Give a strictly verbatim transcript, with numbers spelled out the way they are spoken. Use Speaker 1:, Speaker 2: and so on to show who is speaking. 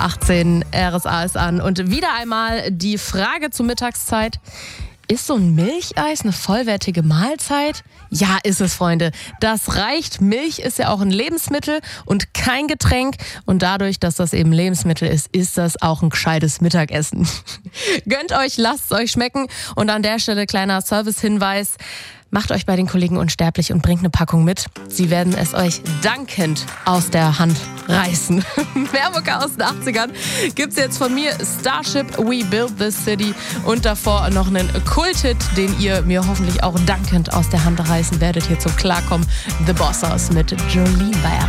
Speaker 1: achtzehn, R S A ist an. Und wieder einmal die Frage zur Mittagszeit. Ist so ein Milcheis eine vollwertige Mahlzeit? Ja, ist es, Freunde. Das reicht. Milch ist ja auch ein Lebensmittel und kein Getränk. Und dadurch, dass das eben Lebensmittel ist, ist das auch ein gescheites Mittagessen. Gönnt euch, lasst es euch schmecken. Und an der Stelle kleiner Service-Hinweis. Macht euch bei den Kollegen unsterblich und bringt eine Packung mit. Sie werden es euch dankend aus der Hand reißen. Mehr Mucke aus den achtzigern gibt's jetzt von mir. Starship, We Build This City. Und davor noch einen Kulthit, den ihr mir hoffentlich auch dankend aus der Hand reißen werdet. Hier zum Klarkommen. The Bossers mit Jolene bei R S A.